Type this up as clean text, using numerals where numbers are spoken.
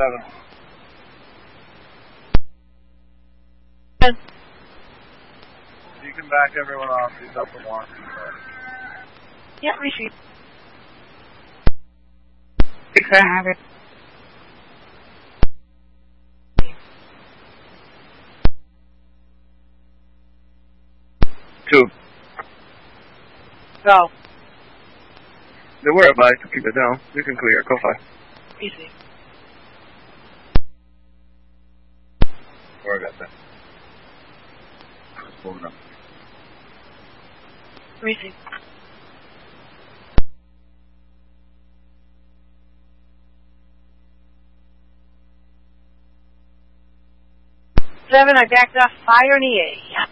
7. You can back everyone off. He's up for one. Yeah, receive. 6, I have it. 2. Go. Don't worry about it. Keep it down. You can clear. Go 5. Easy. 4 got that. Moving up. Receive. 7, I backed off fire in the A.